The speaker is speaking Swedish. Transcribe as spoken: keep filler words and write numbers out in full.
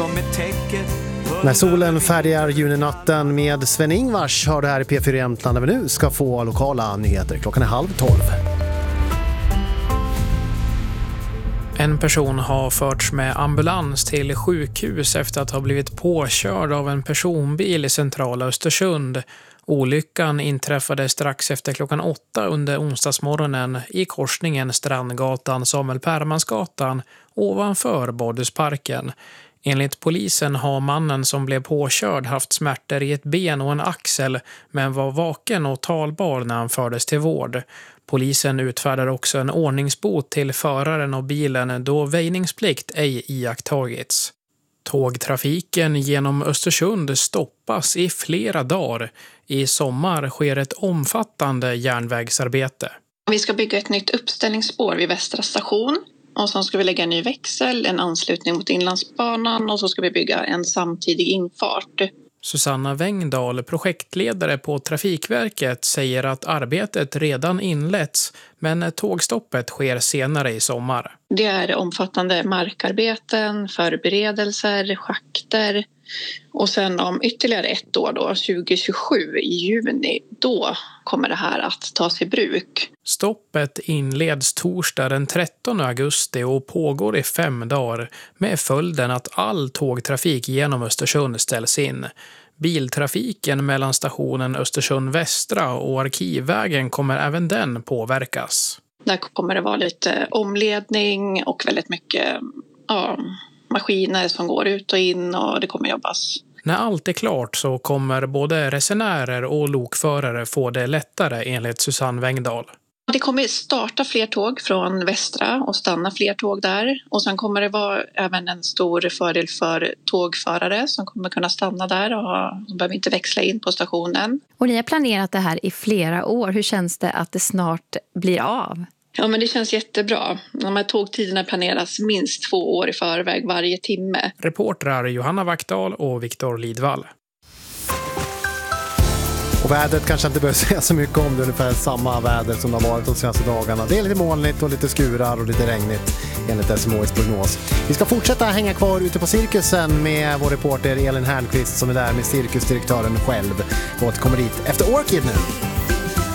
som ett täcke. När solen färgar juninatten med Sven-Ingvars har det här i P fyra Jämtland där vi nu ska få lokala nyheter. Klockan är halv tolv. En person har förts med ambulans till sjukhus efter att ha blivit påkörd av en personbil i centrala Östersund. Olyckan inträffade strax efter klockan åtta under onsdagsmorgonen i korsningen Strandgatan Samuel Permansgatan ovanför Badhusparken. Enligt polisen har mannen som blev påkörd haft smärtor i ett ben och en axel men var vaken och talbar när han fördes till vård. Polisen utfärdar också en ordningsbot till föraren av bilen då väjningsplikt ej iakttagits. Tågtrafiken genom Östersund stoppas i flera dagar. I sommar sker ett omfattande järnvägsarbete. Vi ska bygga ett nytt uppställningsspår vid Västra station. Och så ska vi lägga en ny växel, en anslutning mot Inlandsbanan och så ska vi bygga en samtidig infart. Susanna Wengdahl, projektledare på Trafikverket, säger att arbetet redan inletts men tågstoppet sker senare i sommar. Det är omfattande markarbeten, förberedelser, schakter och sen om ytterligare ett år då, tjugo tjugosju i juni, då kommer det här att tas i bruk. Stoppet inleds torsdag den trettonde augusti och pågår i fem dagar med följden att all tågtrafik genom Östersund ställs in. Biltrafiken mellan stationen Östersund Västra och Arkivvägen kommer även den påverkas. Där kommer det vara lite omledning och väldigt mycket ja, maskiner som går ut och in och det kommer jobbas. När allt är klart så kommer både resenärer och lokförare få det lättare enligt Susanne Wengdahl. Det kommer starta fler tåg från Västra och stanna fler tåg där. Och sen kommer det vara även en stor fördel för tågförare som kommer kunna stanna där och ha, de behöver inte växla in på stationen. Och ni har planerat det här i flera år. Hur känns det att det snart blir av? Ja, men det känns jättebra. De här tågtiderna planeras minst två år i förväg varje timme. Reportrar Johanna Vackdahl och Viktor Lidvall. Och vädret kanske inte behöver säga så mycket om det, ungefär samma väder som det har varit de senaste dagarna. Det är lite molnigt och lite skurar och lite regnigt enligt S M H:s prognos. Vi ska fortsätta hänga kvar ute på cirkusen med vår reporter Elin Hernqvist som är där med cirkusdirektören själv. Vi återkommer dit efter Orchid nu.